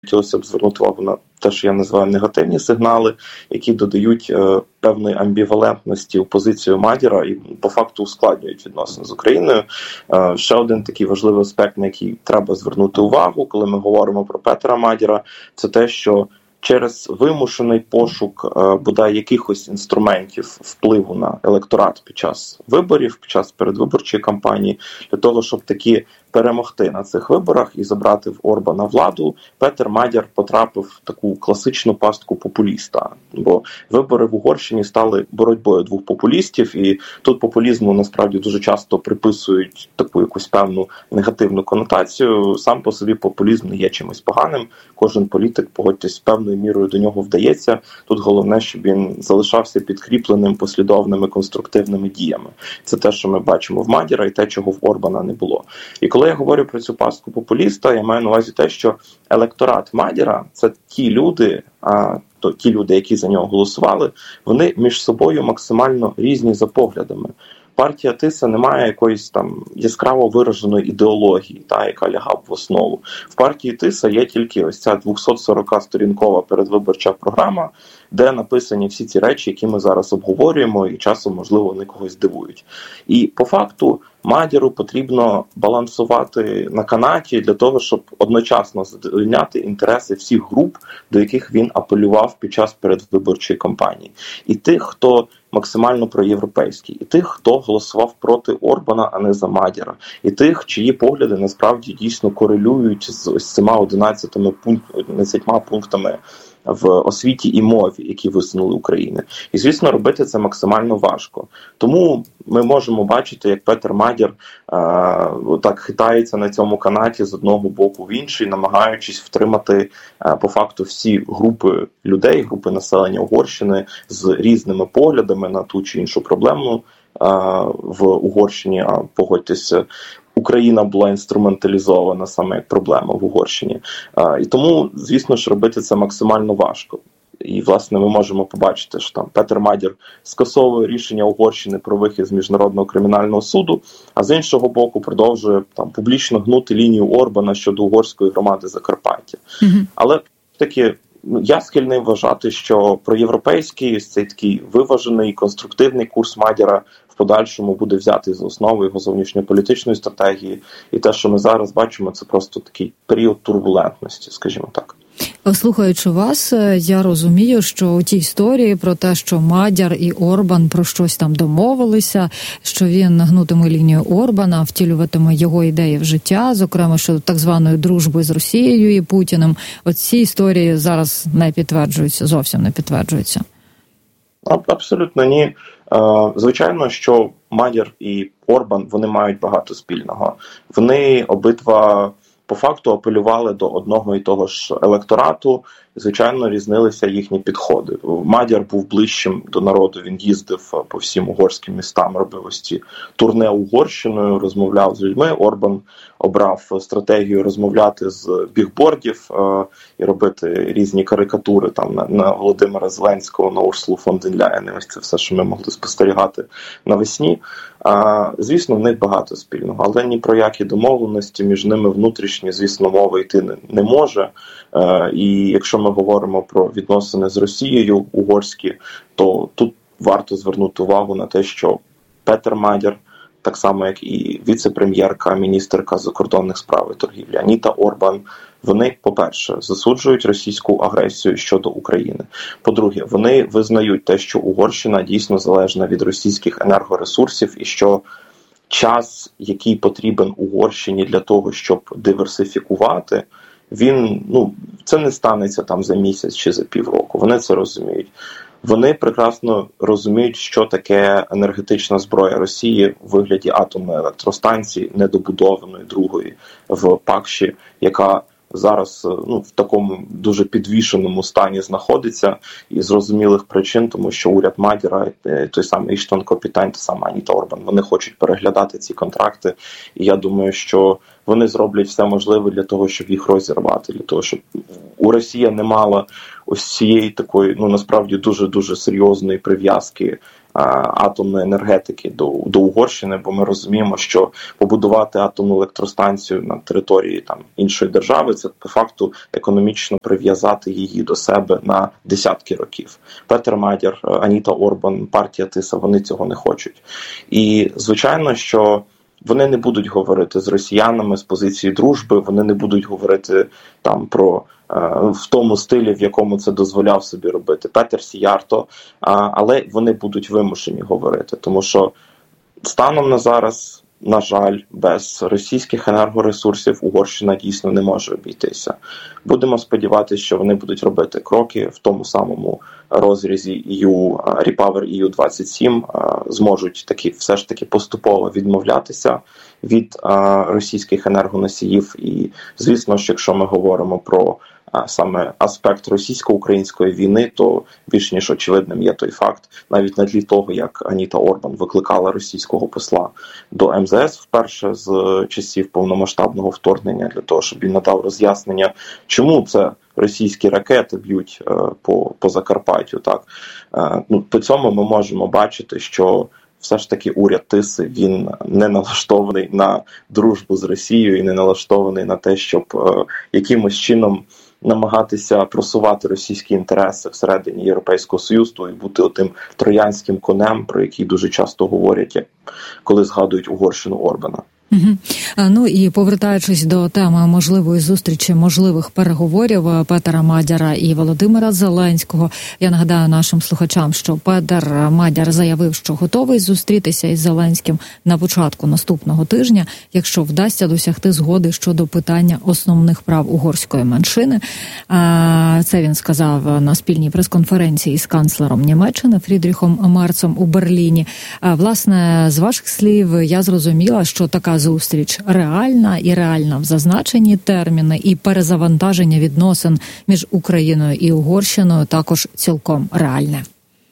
хотілося б звернути увагу на те, що я називаю негативні сигнали, які додають певної амбівалентності у позицію Мадяра і по факту ускладнюють відносини з Україною. Ще один такий важливий аспект, на який треба звернути увагу, коли ми говоримо про Петера Мадяра, це те, що через вимушений пошук бодай якихось інструментів впливу на електорат під час виборів, під час передвиборчої кампанії, для того, щоб таки перемогти на цих виборах і забрати в Орбана владу, Петер Мадяр потрапив в таку класичну пастку популіста. Бо вибори в Угорщині стали боротьбою двох популістів, і тут популізму насправді дуже часто приписують таку якусь певну негативну конотацію. Сам по собі популізм не є чимось поганим. Кожен політик, погодьтесь, певною мірою до нього вдається. Тут головне, щоб він залишався підкріпленим послідовними конструктивними діями. Це те, що ми бачимо в Мадяра, і те, чого в Орбана не було. І коли я говорю про цю пастку популіста, я маю на увазі те, що електорат Мадяра – це ті люди, які за нього голосували, вони між собою максимально різні за поглядами. Партія Тиса не має якоїсь там яскраво вираженої ідеології, яка лягала в основу. В партії Тиса є тільки ось ця 240-сторінкова передвиборча програма, де написані всі ці речі, які ми зараз обговорюємо, і часом, можливо, вони когось дивують. І по факту Мадяру потрібно балансувати на канаті для того, щоб одночасно задовольняти інтереси всіх груп, до яких він апелював під час передвиборчої кампанії. І тих, хто максимально проєвропейський, і тих, хто голосував проти Орбана, а не за Мадяра, і тих, чиї погляди насправді дійсно корелюють з ось цими 11 пунктами в освіті і мові, які висунули України. І, звісно, робити це максимально важко. Тому ми можемо бачити, як Петер Мадяр так хитається на цьому канаті з одного боку в інший, намагаючись втримати по факту всі групи людей, групи населення Угорщини з різними поглядами на ту чи іншу проблему в Угорщині. А погодьтеся, Україна була інструменталізована саме як проблема в Угорщині. І тому, звісно ж, робити це максимально важко. І, власне, ми можемо побачити, що там Петер Мадяр скасовує рішення Угорщини про вихід з Міжнародного кримінального суду, а з іншого боку продовжує там публічно гнути лінію Орбана щодо угорської громади Закарпаття. Але таки я схильний вважати, що проєвропейський, цей такий виважений, конструктивний курс Мадяра в подальшому буде взятий за основу його зовнішньополітичної стратегії. І те, що ми зараз бачимо, це просто такий період турбулентності, скажімо так. Слухаючи вас, я розумію, що у тій історії про те, що Мадяр і Орбан про щось там домовилися, що він гнутиме лінію Орбана, втілюватиме його ідеї в життя, зокрема, що так званої дружби з Росією і Путіним, оці історії зараз не підтверджуються, зовсім не підтверджуються. Абсолютно ні. Звичайно, що Мадяр і Орбан, вони мають багато спільного. Вони обидва по факту апелювали до одного і того ж електорату, звичайно, різнилися їхні підходи. Мадяр був ближчим до народу, він їздив по всім угорським містам, робив ось ці турне Угорщиною, розмовляв з людьми. Орбан обрав стратегію розмовляти з бігбордів і робити різні карикатури там на Володимира Зеленського, на Урсулу фон дер Ляєн. Ось це все, що ми могли спостерігати навесні. Звісно, в них багато спільного, але ні про які домовленості між ними внутрішні, звісно, мови йти не може. І якщо ми говоримо про відносини з Росією угорські, то тут варто звернути увагу на те, що Петер Мадяр, так само як і віце-прем'єрка, міністерка закордонних справ і торгівлі Аніта Орбан, вони, по-перше, засуджують російську агресію щодо України. По-друге, вони визнають те, що Угорщина дійсно залежна від російських енергоресурсів і що час, який потрібен Угорщині для того, щоб диверсифікувати, це не станеться там за місяць чи за півроку. Вони це розуміють. Вони прекрасно розуміють, що таке енергетична зброя Росії в вигляді атомної електростанції, недобудованої другої в Пакші, яка зараз в такому дуже підвішеному стані знаходиться і з зрозумілих причин, тому що уряд Мадяра, той самий Іштван Копітань, та сама Аніта Орбан, вони хочуть переглядати ці контракти, і я думаю, що вони зроблять все можливе для того, щоб їх розірвати, для того, щоб у Росії не мала ось цієї такої, насправді дуже-дуже серйозної прив'язки атомної енергетики до Угорщини, бо ми розуміємо, що побудувати атомну електростанцію на території там іншої держави – це по факту економічно прив'язати її до себе на десятки років. Петер Мадяр, Аніта Орбан, партія Тиса – вони цього не хочуть. І, звичайно, що вони не будуть говорити з росіянами з позиції дружби, вони не будуть говорити там про в тому стилі, в якому це дозволяв собі робити Петер Сіярто, але вони будуть вимушені говорити, тому що станом на зараз, на жаль, без російських енергоресурсів Угорщина дійсно не може обійтися. Будемо сподіватися, що вони будуть робити кроки в тому самому розрізі Repower EU27, зможуть все ж таки поступово відмовлятися від російських енергоносіїв. І, звісно, що якщо ми говоримо про саме аспект російсько-української війни, то більш ніж очевидним є той факт, навіть на тлі того, як Аніта Орбан викликала російського посла до МЗС вперше з часів повномасштабного вторгнення, для того, щоб він надав роз'яснення, чому це російські ракети б'ють по Закарпаттю. Так? По цьому ми можемо бачити, що все ж таки уряд Тиси, він не налаштований на дружбу з Росією і не налаштований на те, щоб якимось чином намагатися просувати російські інтереси всередині Європейського Союзу і бути отим троянським конем, про який дуже часто говорять, коли згадують Угорщину Орбана. Угу. Ну і повертаючись до теми можливої зустрічі, можливих переговорів Петера Мадяра і Володимира Зеленського, я нагадаю нашим слухачам, що Петер Мадяр заявив, що готовий зустрітися із Зеленським на початку наступного тижня, якщо вдасться досягти згоди щодо питання основних прав угорської меншини. Це він сказав на спільній прес-конференції з канцлером Німеччини Фрідріхом Мерцом у Берліні. Власне, з ваших слів я зрозуміла, що така зустріч реальна в зазначені терміни, і перезавантаження відносин між Україною і Угорщиною також цілком реальне.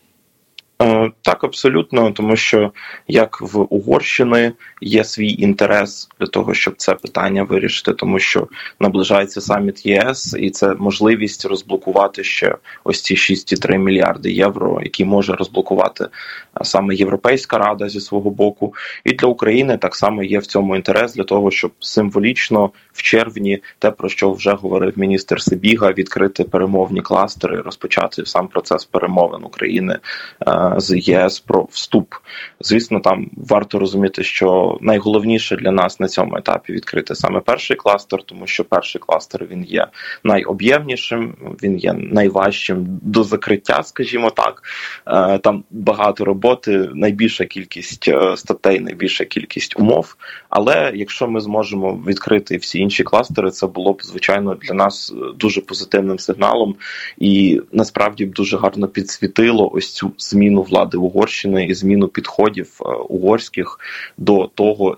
Так, абсолютно, тому що як в Угорщини є свій інтерес для того, щоб це питання вирішити, тому що наближається саміт ЄС, і це можливість розблокувати ще ось ці 6,3 мільярди євро, які може розблокувати саме Європейська Рада зі свого боку. І для України так само є в цьому інтерес для того, щоб символічно в червні, те, про що вже говорив міністр Сибіга, відкрити перемовні кластери, розпочати сам процес перемовин України з ЄС про вступ. Звісно, там варто розуміти, що найголовніше для нас на цьому етапі відкрити саме перший кластер, тому що перший кластер, він є найоб'ємнішим, він є найважчим до закриття, скажімо так. Там багато роботи, найбільша кількість статей, найбільша кількість умов, але якщо ми зможемо відкрити всі інші кластери, це було б, звичайно, для нас дуже позитивним сигналом і насправді б дуже гарно підсвітило ось цю зміну влади Угорщини і зміну підходів угорських до того,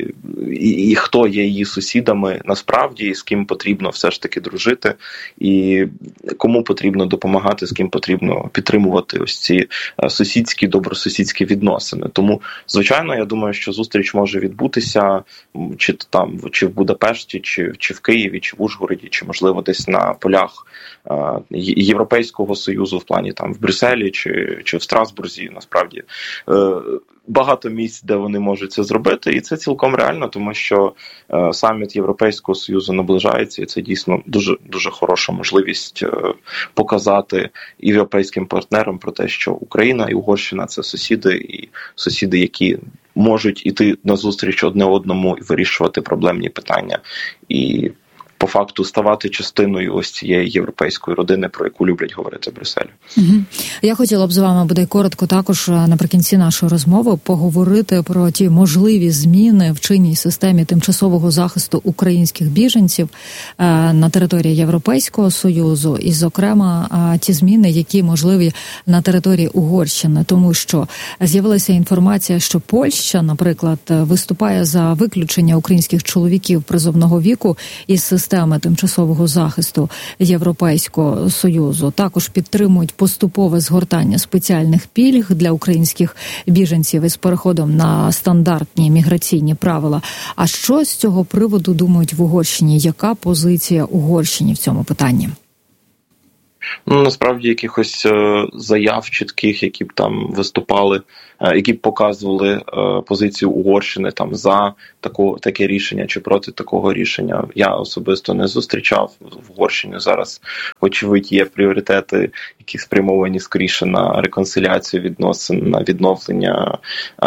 і хто є її сусідами насправді, і з ким потрібно все ж таки дружити, і кому потрібно допомагати, з ким потрібно підтримувати ось ці сусідські, добросусідські відносини. Тому, звичайно, я думаю, що зустріч може відбутися чи в Будапешті, чи в Києві, чи в Ужгороді, чи, можливо, десь на полях Європейського Союзу в плані там в Брюсселі чи в Страсбурзі. Насправді багато місць, де вони можуть це зробити, і це цілком реально, тому що саміт Європейського Союзу наближається, і це дійсно дуже, дуже хороша можливість показати європейським партнерам про те, що Україна і Угорщина – це сусіди, які можуть іти назустріч одне одному і вирішувати проблемні питання, і по факту ставати частиною ось цієї європейської родини, про яку люблять говорити в Брюсселі. Угу. Я хотіла б з вами, буде коротко, також наприкінці нашої розмови поговорити про ті можливі зміни в чинній системі тимчасового захисту українських біженців на території Європейського Союзу, і, зокрема, ті зміни, які можливі на території Угорщини, тому що з'явилася інформація, що Польща, наприклад, виступає за виключення українських чоловіків призовного віку із системи тимчасового захисту Європейського Союзу. Також підтримують поступове згортання спеціальних пільг для українських біженців із переходом на стандартні міграційні правила. А що з цього приводу думають в Угорщині? Яка позиція Угорщини в цьому питанні? Насправді якихось заяв чітких, які б там виступали, які б показували позицію Угорщини там за таке рішення чи проти такого рішення, я особисто не зустрічав. В Угорщині зараз, очевидь, є пріоритети, які спрямовані скоріше на реконсиляцію відносин, на відновлення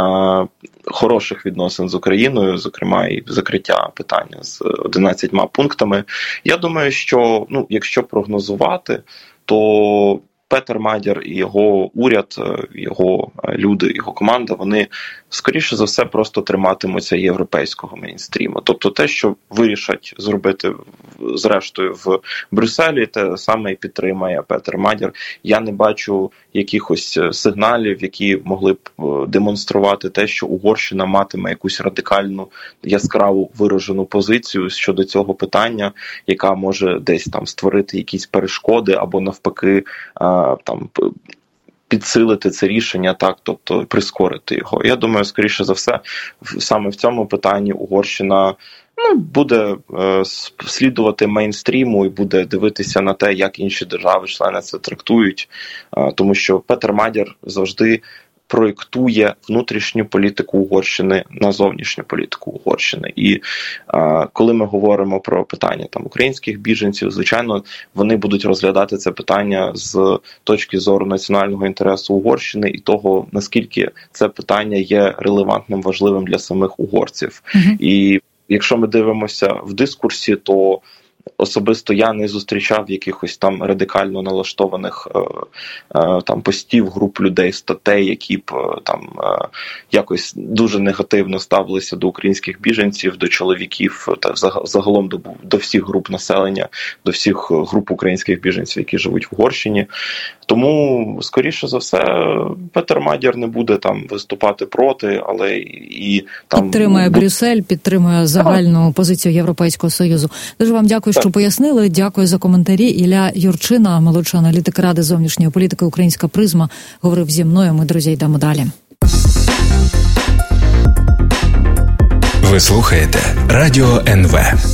хороших відносин з Україною, зокрема і закриття питання з 11 пунктами. Я думаю, що, якщо прогнозувати, то Петер Мадяр і його уряд, його люди, його команда, вони, скоріше за все, просто триматимуться європейського мейнстріму. Тобто те, що вирішать зробити зрештою в Брюсселі, те саме і підтримає Петер Мадяр. Я не бачу якихось сигналів, які могли б демонструвати те, що Угорщина матиме якусь радикальну, яскраву виражену позицію щодо цього питання, яка може десь там створити якісь перешкоди або навпаки там підсилити це рішення, тобто прискорити його. Я думаю, скоріше за все, саме в цьому питанні Угорщина буде слідувати мейнстріму і буде дивитися на те, як інші держави-члени це трактують, тому що Петер Мадяр завжди проєктує внутрішню політику Угорщини на зовнішню політику Угорщини. І коли ми говоримо про питання там українських біженців, звичайно, вони будуть розглядати це питання з точки зору національного інтересу Угорщини і того, наскільки це питання є релевантним, важливим для самих угорців. І якщо ми дивимося в дискурсі, то особисто я не зустрічав якихось там радикально налаштованих там постів, груп людей, статей, які б там якось дуже негативно ставилися до українських біженців, до чоловіків, та загалом до всіх груп населення, до всіх груп українських біженців, які живуть в Угорщині. Тому, скоріше за все, Петер Мадяр не буде там виступати проти, але і там підтримує Брюссель, підтримує загальну позицію Європейського Союзу. Дуже вам дякую, що пояснили. Дякую за коментарі. Ілля Юрчина, молодший аналітик Ради зовнішньої політики «Українська призма», говорив зі мною. Ми, друзі, йдемо далі. Ви слухаєте Радіо НВ.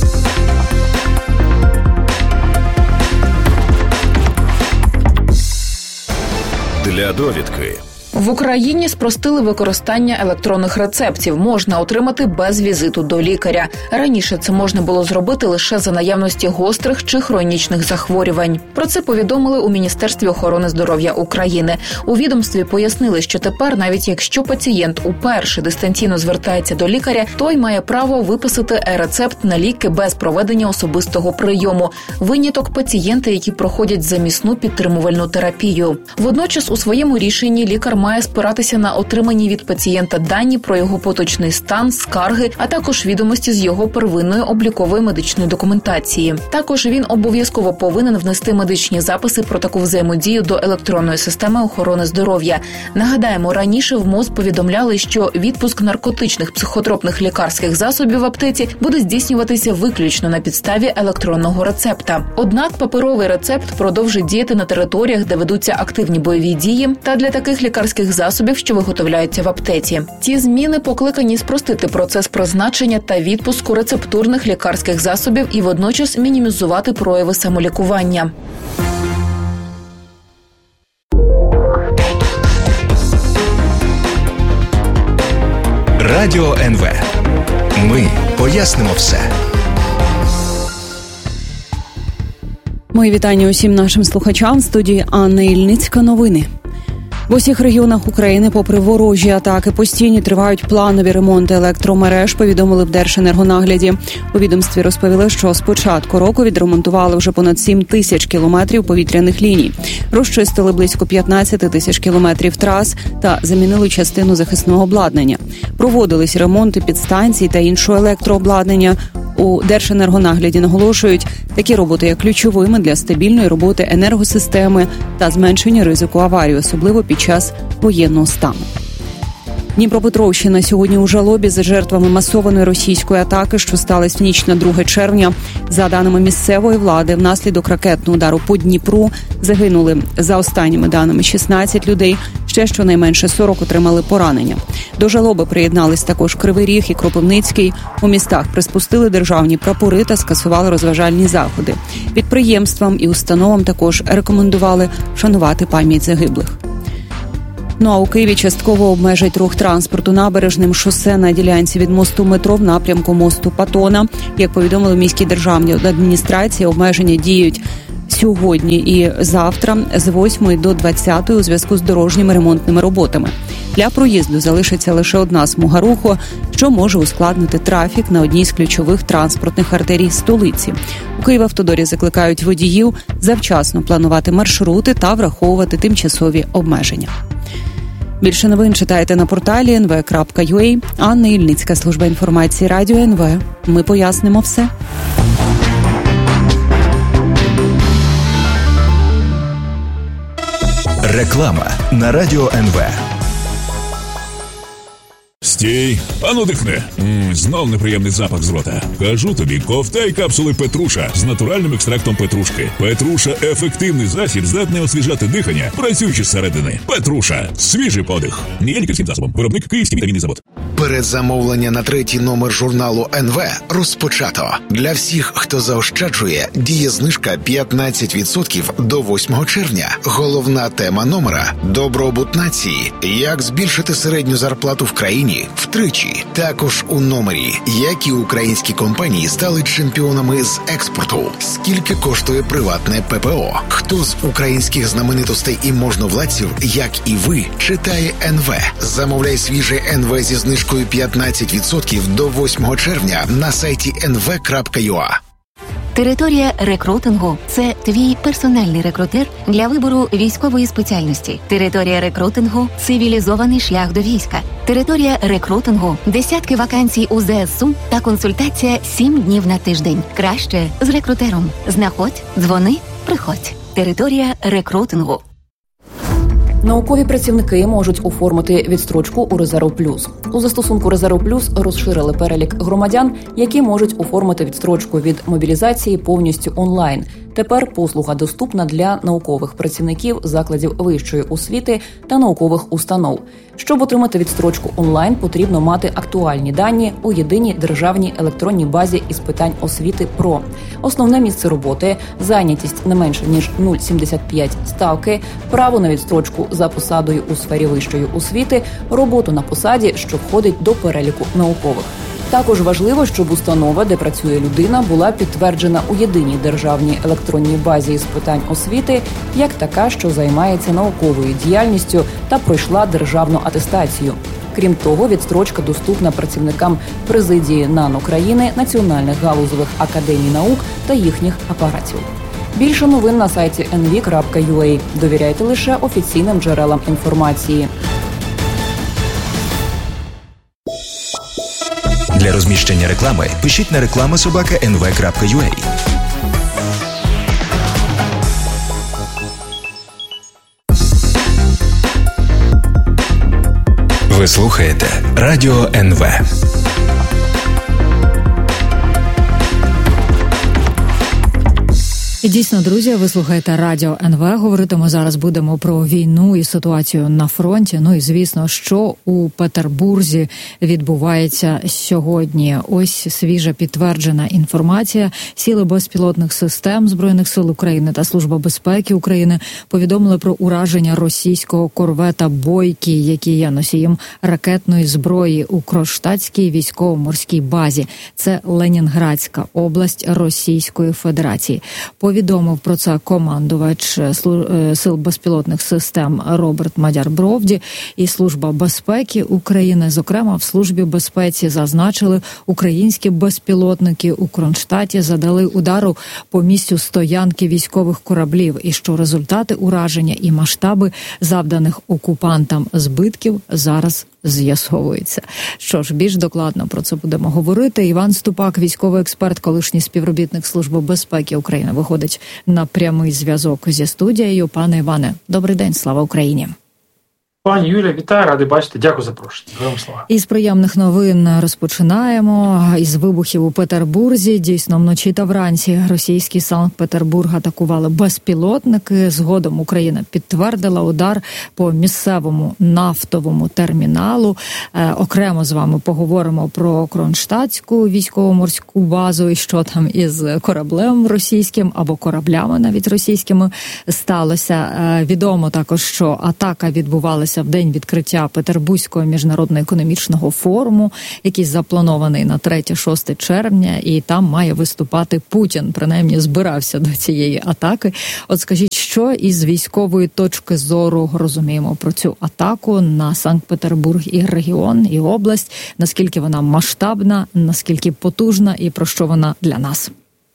Для довідки. В Україні спростили використання електронних рецептів. Можна отримати без візиту до лікаря. Раніше це можна було зробити лише за наявності гострих чи хронічних захворювань. Про це повідомили у Міністерстві охорони здоров'я України. У відомстві пояснили, що тепер, навіть якщо пацієнт уперше дистанційно звертається до лікаря, той має право виписати е-рецепт на ліки без проведення особистого прийому. Виняток – пацієнти, які проходять замісну підтримувальну терапію. Водночас у своєму рішенні лікар має спиратися на отримані від пацієнта дані про його поточний стан, скарги, а також відомості з його первинної облікової медичної документації. Також він обов'язково повинен внести медичні записи про таку взаємодію до електронної системи охорони здоров'я. Нагадаємо, раніше в МОЗ повідомляли, що відпуск наркотичних психотропних лікарських засобів в аптеці буде здійснюватися виключно на підставі електронного рецепта. Однак паперовий рецепт продовжить діяти на територіях, де ведуться активні бойові дії, та для таких лікарських засобів, що виготовляються в аптеці. Ці зміни покликані спростити процес призначення та відпуску рецептурних лікарських засобів і водночас мінімізувати прояви самолікування. Радіо НВ. Ми пояснимо все. Мої вітання усім нашим слухачам. В студії Анна Ільницька. Новини. В усіх регіонах України, попри ворожі атаки, постійні тривають планові ремонти електромереж, повідомили в Держенергонагляді. У відомстві розповіли, що з початку року відремонтували вже понад 7 тисяч кілометрів повітряних ліній, розчистили близько 15 тисяч кілометрів трас та замінили частину захисного обладнання. Проводились ремонти підстанцій та іншого електрообладнання. У Держенергонагляді наголошують, такі роботи є ключовими для стабільної роботи енергосистеми та зменшення ризику аварії, особливо під час воєнного стану. Дніпропетровщина сьогодні у жалобі за жертвами масованої російської атаки, що сталася в ніч на 2 червня. За даними місцевої влади, внаслідок ракетного удару по Дніпру загинули, за останніми даними, 16 людей, Ще щонайменше 40 отримали поранення. До жалоби приєднались також Кривий Ріг і Кропивницький. У містах приспустили державні прапори та скасували розважальні заходи. Підприємствам і установам також рекомендували вшанувати пам'ять загиблих. Ну а у Києві частково обмежать рух транспорту набережним шосе на ділянці від мосту метро в напрямку мосту Патона. Як повідомили в міській державній адміністрації, обмеження діють сьогодні і завтра з 8 до 20 у зв'язку з дорожніми ремонтними роботами. Для проїзду залишиться лише одна смуга руху, що може ускладнити трафік на одній з ключових транспортних артерій столиці. У Київавтодорі закликають водіїв завчасно планувати маршрути та враховувати тимчасові обмеження. Більше новин читайте на порталі nv.ua. Анна Ільницька, служба інформації Радіо НВ. Ми пояснимо все. Реклама на Радіо НВ. Стій, ану дихни. Знов неприємний запах з рота. Кажу тобі, ковтай капсули Петруша з натуральним екстрактом петрушки. Петруша – ефективний засіб, здатний освіжати дихання, працюючи зсередини. Петруша – свіжий подих. Є лікарським засобом. Виробник Київський вітамінний завод. Передзамовлення на 3-й номер журналу НВ розпочато. Для всіх, хто заощаджує, діє знижка 15% до 8 червня. Головна тема номера – добробут нації. Як збільшити середню зарплату в країні втричі. Також у номері, які українські компанії стали чемпіонами з експорту. Скільки коштує приватне ППО? Хто з українських знаменитостей і можновладців, як і ви, читає НВ? Замовляй свіже НВ зі знижкою 15% до 8 червня на сайті nv.ua. Територія рекрутингу – це твій персональний рекрутер для вибору військової спеціальності. Територія рекрутингу – цивілізований шлях до війська. Територія рекрутингу – десятки вакансій у ЗСУ та консультація 7 днів на тиждень. Краще з рекрутером. Знаходь, дзвони, приходь. Територія рекрутингу. Наукові працівники можуть оформити відстрочку у Резерв Плюс. У застосунку Резерв Плюс розширили перелік громадян, які можуть оформити відстрочку від мобілізації повністю онлайн. Тепер послуга доступна для наукових працівників закладів вищої освіти та наукових установ. Щоб отримати відстрочку онлайн, потрібно мати актуальні дані у єдиній державній електронній базі із питань освіти ПРО. Основне місце роботи, зайнятість не менше ніж 0,75 ставки, право на відстрочку за посадою у сфері вищої освіти, роботу на посаді, що входить до переліку наукових. Також важливо, щоб установа, де працює людина, була підтверджена у єдиній державній електронній базі із питань освіти, як така, що займається науковою діяльністю та пройшла державну атестацію. Крім того, відстрочка доступна працівникам президії НАН України, національних галузевих академій наук та їхніх апаратів. Більше новин на сайті nv.ua. Довіряйте лише офіційним джерелам інформації. Для розміщення реклами пишіть на reklama@nv.ua. Ви слухаєте Радіо НВ. І дійсно, друзі, ви слухаєте Радіо НВ. Говоритимо зараз будемо про війну і ситуацію на фронті. Ну і, звісно, що у Петербурзі відбувається сьогодні. Ось свіжа підтверджена інформація. Сили безпілотних систем Збройних сил України та Служба безпеки України повідомили про ураження російського корвета «Бойкі», який є носієм ракетної зброї у Кронштадтській військово-морській базі. Це Ленінградська область Російської Федерації. Повідомив про це командувач Сил безпілотних систем Роберт Мадяр-Бровді і Служба безпеки України. Зокрема, в Службі безпеці зазначили, українські безпілотники у Кронштадті задали удару по місцю стоянки військових кораблів, і що результати ураження і масштаби завданих окупантам збитків зараз з'ясовується. Що ж, більш докладно про це будемо говорити. Іван Ступак, військовий експерт, колишній співробітник Служби безпеки України, виходить на прямий зв'язок зі студією. Пане Іване, добрий день, слава Україні. Пані Юлія, вітаю, радий бачити. Дякую за запрошення. Героям слава. Із приємних новин розпочинаємо. Із вибухів у Петербурзі. Дійсно, вночі та вранці російський Санкт-Петербург атакували безпілотники. Згодом Україна підтвердила удар по місцевому нафтовому терміналу. Окремо з вами поговоримо про Кронштадтську військово-морську базу і що там із кораблем російським або кораблями навіть російськими сталося. Відомо також, що атака відбувалася в день відкриття Петербурзького міжнародно-економічного форуму, який запланований на 3-6 червня, і там має виступати Путін. Принаймні збирався до цієї атаки. От скажіть, що із військової точки зору розуміємо про цю атаку на Санкт-Петербург і регіон, і область? Наскільки вона масштабна, наскільки потужна і про що вона для нас?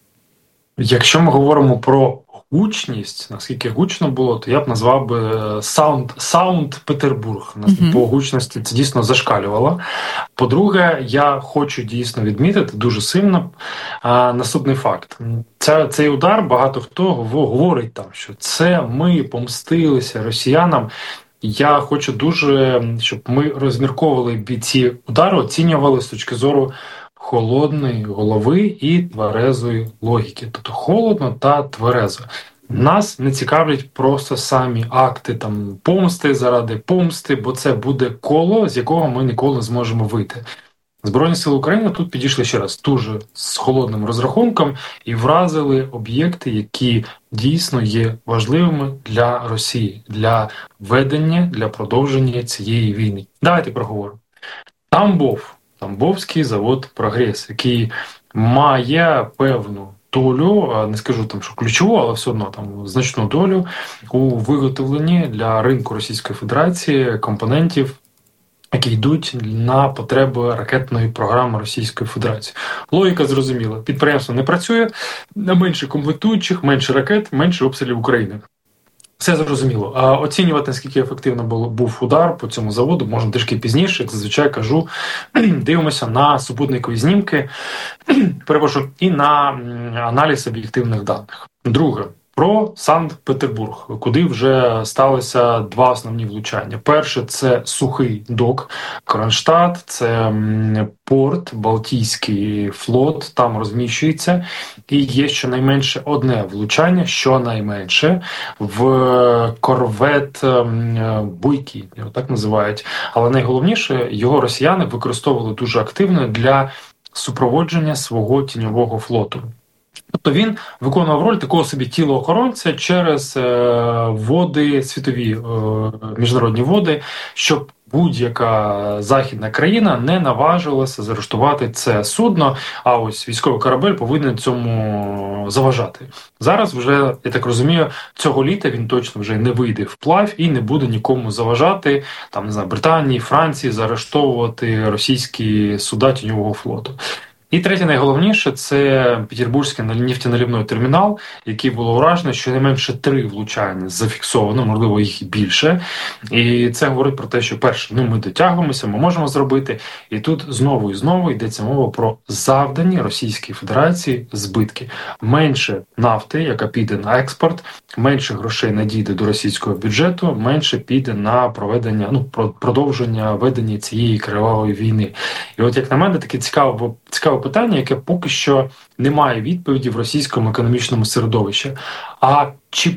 Якщо ми говоримо про гучність, наскільки гучно було, то я б назвав би саунд Петербург. По гучності це дійсно зашкалювало. По-друге, я хочу дійсно відмітити дуже сильно наступний факт. Цей удар, багато хто говорить там, що це ми помстилися росіянам. Я хочу дуже, щоб ми розмірковували ці удари, оцінювали з точки зору холодної голови і тверезої логіки. Тобто холодно та тверезо. Нас не цікавлять просто самі акти там помсти заради помсти, бо це буде коло, з якого ми ніколи не зможемо вийти. Збройні сили України тут підійшли ще раз дуже з холодним розрахунком і вразили об'єкти, які дійсно є важливими для Росії, для ведення, для продовження цієї війни. Давайте проговоримо. Тамбовський завод «Прогрес», який має певну долю, не скажу там, що ключову, але все одно там значну долю у виготовленні для ринку Російської Федерації компонентів, які йдуть на потреби ракетної програми Російської Федерації. Логіка зрозуміла. Підприємство не працює, менше комплектуючих, менше ракет, менше обстрілів України. Все зрозуміло. Оцінювати, наскільки ефективно був удар по цьому заводу, можна трішки пізніше, як зазвичай кажу, дивимося на супутникові знімки, і на аналіз об'єктивних даних. Друге. Про Санкт-Петербург, куди вже сталися два основні влучання. Перше – це сухий док Кронштадт, це порт, Балтійський флот, там розміщується. І є щонайменше одне влучання, щонайменше, в корвет Буйкій, його так називають. Але найголовніше, його росіяни використовували дуже активно для супроводження свого тіньового флоту. Тобто він виконував роль такого собі тілоохоронця через води, світові міжнародні води, щоб будь-яка західна країна не наважилася заарештувати це судно, а ось військовий корабель повинен цьому заважати. Зараз вже, я так розумію, цього літа він точно вже не вийде вплавь і не буде нікому заважати, там, не знаю, Британії, Франції заарештовувати російські суда тіньового флоту. І третє, найголовніше, це Петербурзький нефтяно-наливний термінал, який було вражено, що не менше 3 влучання зафіксовано, можливо, їх і більше. І це говорить про те, що перше, ми дотягуємося, ми можемо зробити. І тут знову і знову йдеться мова про завдані Російській Федерації збитки. Менше нафти, яка піде на експорт, менше грошей надійде до російського бюджету, менше піде на проведення, продовження ведення цієї кривавої війни. І от, як на мене, таке цікаве питання, яке поки що не має відповіді в російському економічному середовищі. А чи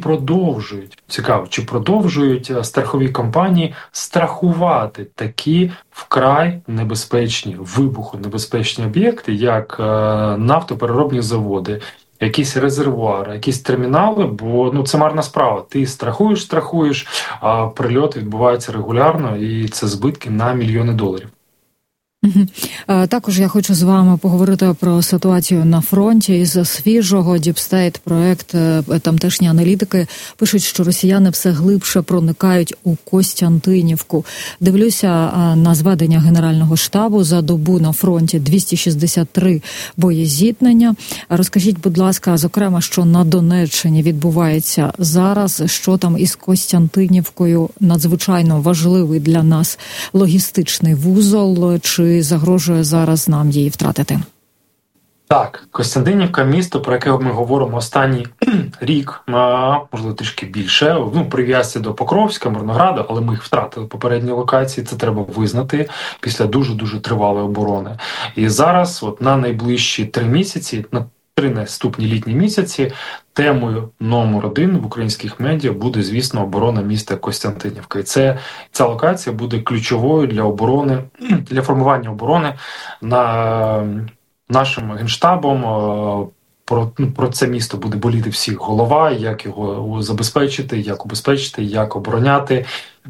продовжують страхові компанії страхувати такі вкрай небезпечні, вибухонебезпечні об'єкти, як нафтопереробні заводи, якісь резервуари, якісь термінали, бо це марна справа. Ти страхуєш, а прильоти відбуваються регулярно, і це збитки на мільйони доларів. Також я хочу з вами поговорити про ситуацію на фронті. Із свіжого Діпстейт проект, тамтешні аналітики пишуть, що росіяни все глибше проникають у Костянтинівку. Дивлюся на зведення Генерального штабу: за добу на фронті 263 боєзіткнення. Розкажіть, будь ласка, зокрема, що на Донеччині відбувається зараз, що там із Костянтинівкою, надзвичайно важливий для нас логістичний вузол, чи загрожує зараз нам її втратити? Так, Костянтинівка – місто, про яке ми говоримо останній рік, можливо, трішки більше, прив'язці до Покровська, Мирнограда, але ми їх втратили попередні локації, це треба визнати, після дуже-дуже тривалої оборони. І зараз, на найближчі 3 місяці, на 3 наступні літні місяці, темою номер 1 в українських медіа буде, звісно, оборона міста Костянтинівка. І ця локація буде ключовою для оборони, для формування оборони нашим генштабом. Про це місто буде боліти всіх голова, як його забезпечити, як убезпечити, як обороняти,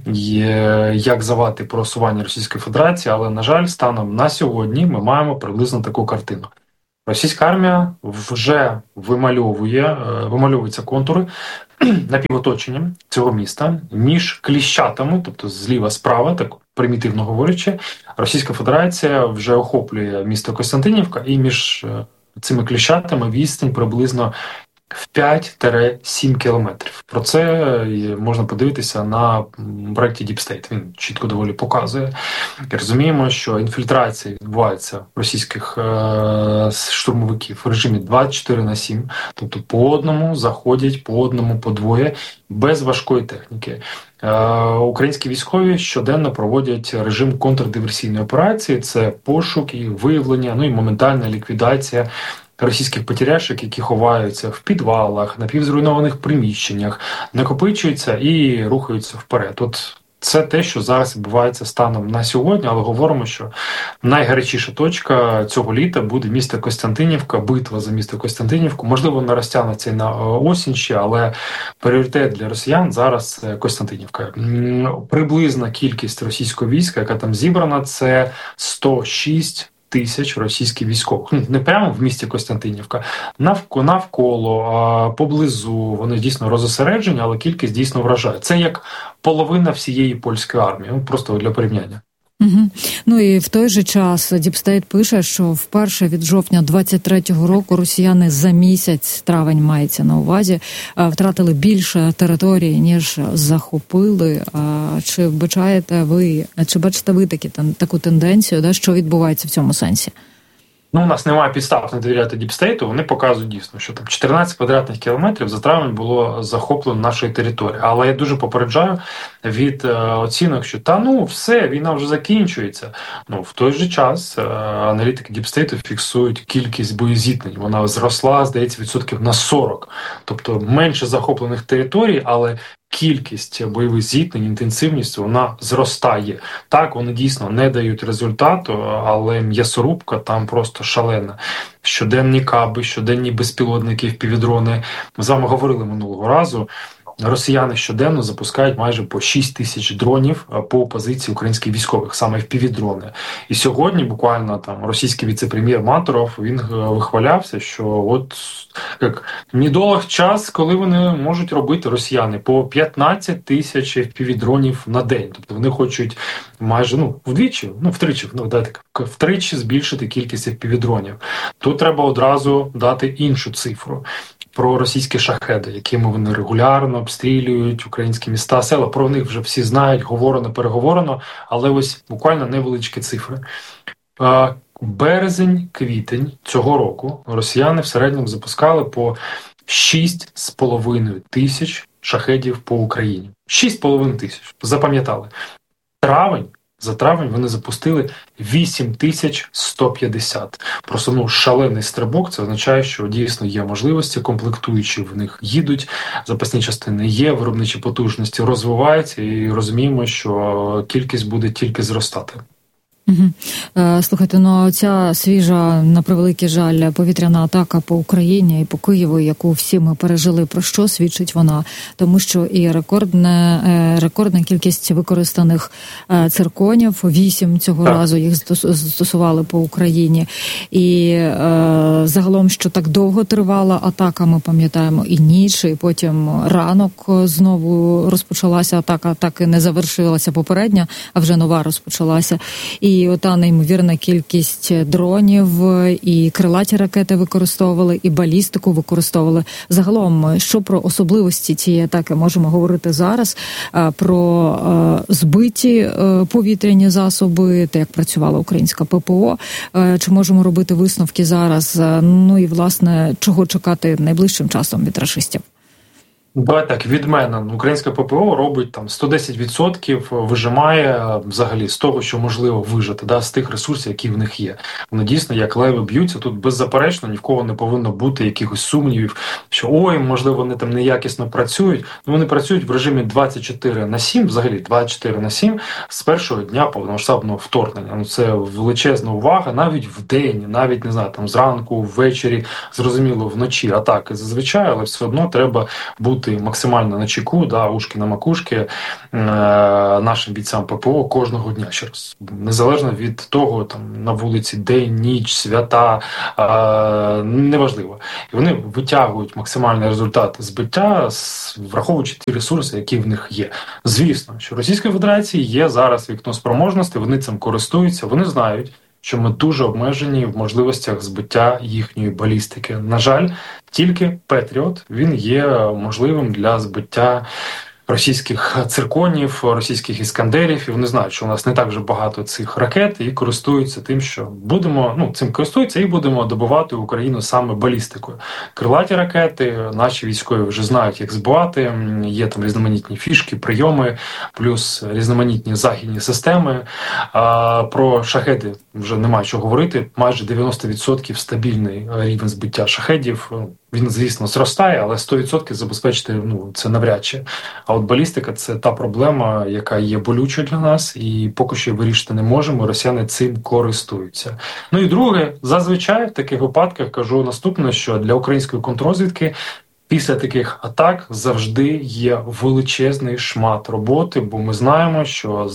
як завадити просування Російської Федерації. Але, на жаль, станом на сьогодні ми маємо приблизно таку картину. Російська армія вже вимальовуються контури напівоточенням цього міста між кліщатами, тобто зліва-справа, так примітивно говорячи, Російська Федерація вже охоплює місто Костянтинівка, і між цими кліщатами відстань приблизно в 5-7 кілометрів. Про це можна подивитися на проєкті Deep State. Він чітко доволі показує. І розуміємо, що інфільтрація відбувається російських штурмовиків в режимі 24/7, тобто по одному заходять, по одному, по двоє, без важкої техніки. Українські військові щоденно проводять режим контрдиверсійної операції, це пошук і виявлення, і моментальна ліквідація російських потеряшок, які ховаються в підвалах, напівзруйнованих приміщеннях, накопичуються і рухаються вперед. Це те, що зараз відбувається станом на сьогодні, але говоримо, що найгарячіша точка цього літа буде місто Костянтинівка, битва за місто Костянтинівку. Можливо, вона розтягнеться і на осінь ще, але пріоритет для росіян зараз – Костянтинівка. Приблизна кількість російського війська, яка там зібрана, це 106 тисяч російських військових. Не прямо в місті Костянтинівка, навколо, поблизу, вони дійсно розосереджені, але кількість дійсно вражає. Це як половина всієї польської армії, просто для порівняння. Угу. І в той же час Deep State пише, що вперше від жовтня 23-го року росіяни за місяць, травень мається на увазі, втратили більше території, ніж захопили. Чи бачите ви таку тенденцію, що відбувається в цьому сенсі? У нас немає підстав не довіряти Deep State, вони показують дійсно, що там 14 квадратних кілометрів за травень було захоплено нашої території. Але я дуже попереджаю від оцінок, що все, війна вже закінчується. В той же час аналітики Deep State фіксують кількість боєзіткнень. Вона зросла, здається, відсотків на 40. Тобто менше захоплених територій, але кількість бойових зіткнень, інтенсивність, вона зростає. Так, вони дійсно не дають результату, але м'ясорубка там просто шалена. Щоденні каби, щоденні безпілотники, впівдрони. Ми з вами говорили минулого разу. Росіяни щоденно запускають майже по 6 тисяч дронів по позиції українських військових, саме впівдрони. І сьогодні буквально російський віце-прем'єр Матуров, він вихвалявся, що недолог час, коли вони можуть робити, росіяни, по 15 тисяч впівдронів на день. Тобто вони хочуть майже, втричі збільшити кількість впівдронів. Тут треба одразу дати іншу цифру. Про російські шахеди, якими вони регулярно обстрілюють українські міста, села. Про них вже всі знають, говорено, переговорено, але ось буквально невеличкі цифри. Березень-квітень цього року росіяни в середньому запускали по 6,5 тисяч шахедів по Україні. 6,5 тисяч. Запам'ятали. За травень вони запустили 8150. Просто шалений стрибок. Це означає, що дійсно є можливості, комплектуючі в них їдуть, запасні частини є, виробничі потужності розвиваються і розуміємо, що кількість буде тільки зростати. Слухайте, ця свіжа, на превеликий жаль, повітряна атака по Україні і по Києву, яку всі ми пережили, про що свідчить вона? Тому що і рекордна кількість використаних цирконів, 8 цього разу їх застосували по Україні. І загалом, що так довго тривала атака, ми пам'ятаємо, і ніч, і потім ранок знову розпочалася атака, так і не завершилася попередня, а вже нова розпочалася. І і ота неймовірна кількість дронів, і крилаті ракети використовували, і балістику використовували. Загалом, що про особливості цієї атаки можемо говорити зараз? Про збиті повітряні засоби, те, як працювала українська ППО, чи можемо робити висновки зараз? Ну і, власне, чого чекати найближчим часом від рашистів? Так, від мене. Українська ППО робить там 110%, вижимає взагалі з того, що можливо вижити, з тих ресурсів, які в них є. Вони дійсно як леви б'ються. Тут беззаперечно ні в кого не повинно бути якихось сумнівів, що можливо, вони там неякісно працюють. Вони працюють в режимі 24/7, взагалі 24/7 з першого дня повномасштабного вторгнення. Це величезна увага, навіть в день, навіть, не знаю, там зранку, ввечері, зрозуміло, вночі атаки зазвичай, але все одно треба бути максимально на чеку, ушки на макушки нашим бійцям ППО кожного дня, ще раз. Незалежно від того, там на вулиці день, ніч, свята, неважливо. І вони витягують максимальний результат збиття, враховуючи ті ресурси, які в них є. Звісно, що Російської Федерації є зараз вікно спроможності, вони цим користуються, вони знають, що ми дуже обмежені в можливостях збиття їхньої балістики. На жаль, тільки Петріот, він є можливим для збиття російських цирконів, російських іскандерів, і вони знають, що у нас не так вже багато цих ракет, і користуються тим, що цим користуються і будемо добивати Україну саме балістикою. Крилаті ракети, наші військові вже знають, як збивати, є там різноманітні фішки, прийоми, плюс різноманітні західні системи. Про шахеди вже немає чого говорити, майже 90% стабільний рівень збиття шахедів. Він, звісно, зростає, але 100% забезпечити це навряд чи. А от балістика – це та проблема, яка є болючою для нас, і поки що вирішити не можемо, росіяни цим користуються. І друге, зазвичай в таких випадках кажу наступне, що для української контррозвідки після таких атак завжди є величезний шмат роботи, бо ми знаємо, що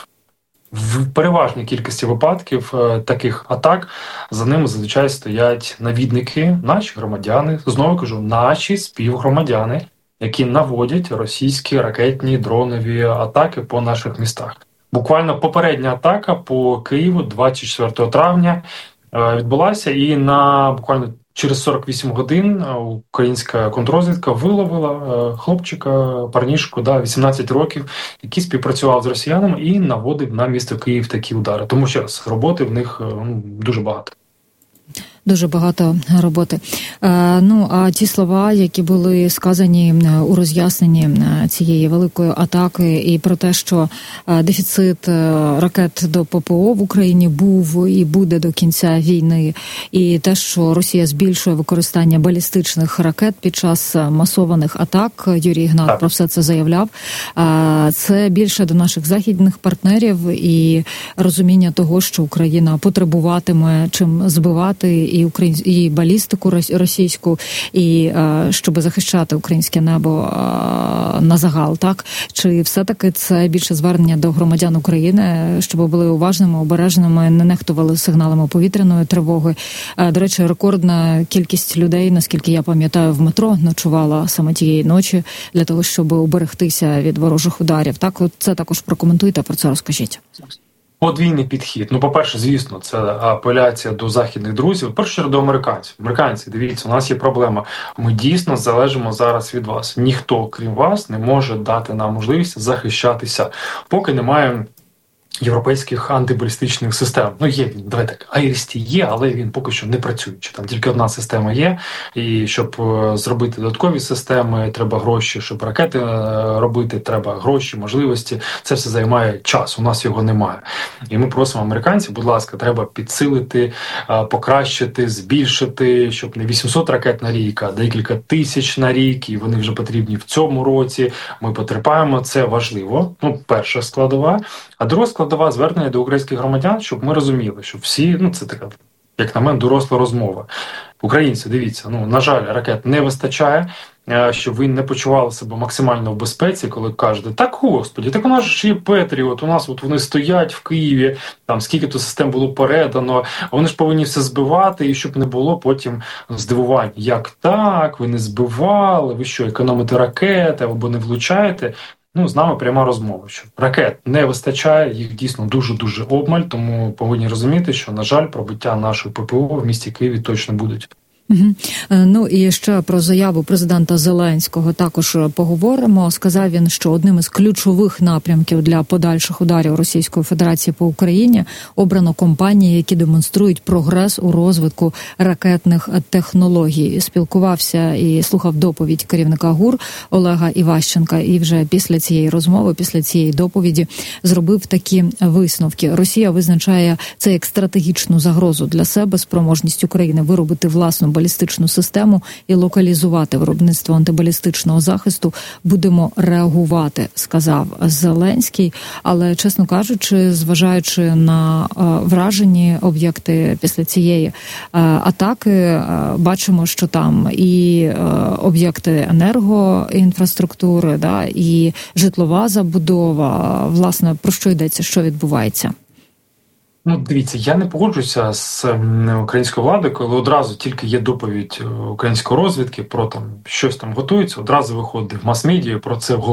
в переважній кількості випадків таких атак за ними зазвичай стоять навідники, наші громадяни, знову кажу, наші співгромадяни, які наводять російські ракетні дронові атаки по наших містах. Буквально попередня атака по Києву 24 травня відбулася, і буквально через 48 годин українська контррозвідка виловила хлопчика, парнішку, 18 років, який співпрацював з росіянами і наводив на місто Київ такі удари. Тому ще раз, роботи в них дуже багато. Дуже багато роботи. А ті слова, які були сказані у роз'ясненні цієї великої атаки, і про те, що дефіцит ракет до ППО в Україні був і буде до кінця війни, і те, що Росія збільшує використання балістичних ракет під час масованих атак, Юрій Ігнат про все це заявляв, це більше до наших західних партнерів і розуміння того, що Україна потребуватиме чим збивати і балістику російську, і щоб захищати українське небо на загал, так? Чи все-таки це більше звернення до громадян України, щоб були уважними, обережними, не нехтували сигналами повітряної тривоги? До речі, рекордна кількість людей, наскільки я пам'ятаю, в метро ночувала саме тієї ночі для того, щоб уберегтися від ворожих ударів. Так, от це також прокоментуйте, про це розкажіть. Подвійний підхід. По-перше, звісно, це апеляція до західних друзів. Перше, до американців. Американці, дивіться, у нас є проблема. Ми дійсно залежимо зараз від вас. Ніхто, крім вас, не може дати нам можливість захищатися, поки немає європейських антибалістичних систем. Є він, давайте так, Айрісті є, але він поки що не працюючий. Там тільки одна система є, і щоб зробити додаткові системи, треба гроші, щоб ракети робити, треба гроші, можливості. Це все займає час, у нас його немає. І ми просимо американців, будь ласка, треба підсилити, покращити, збільшити, щоб не 800 ракет на рік, а декілька тисяч на рік, і вони вже потрібні в цьому році. Ми потерпаємо, це важливо. Перша складова. А друга складова звернення до українських громадян, щоб ми розуміли, що всі, це така, як на мене, доросла розмова. Українці, дивіться, на жаль, ракет не вистачає, щоб ви не почували себе максимально в безпеці, коли кажете, так, господі, так у нас ж є Петріот, у нас вони стоять в Києві, там скільки то систем було передано, вони ж повинні все збивати, і щоб не було потім здивувань. Як так? Ви не збивали, ви що, економите ракети або не влучаєте? з нами пряма розмова, що ракет не вистачає, їх дійсно дуже-дуже обмаль, тому повинні розуміти, що, на жаль, пробиття нашої ППО в місті Києві точно будуть. Ну і ще про заяву президента Зеленського також поговоримо. Сказав він, що одним із ключових напрямків для подальших ударів Російської Федерації по Україні обрано компанії, які демонструють прогрес у розвитку ракетних технологій. Спілкувався і слухав доповідь керівника ГУР Олега Іващенка, і вже після цієї розмови, після цієї доповіді зробив такі висновки. Росія визначає це як стратегічну загрозу для себе, спроможність України виробити власну балістичну систему і локалізувати виробництво антибалістичного захисту. Будемо реагувати, сказав Зеленський. Але, чесно кажучи, зважаючи на вражені об'єкти після цієї атаки, бачимо, що там і об'єкти енергоінфраструктури, і житлова забудова. Власне, про що йдеться, що відбувається? Дивіться, я не погоджуюся з українською владою, коли одразу тільки є доповідь української розвідки про щось там готується, одразу виходить в мас-медіа, про це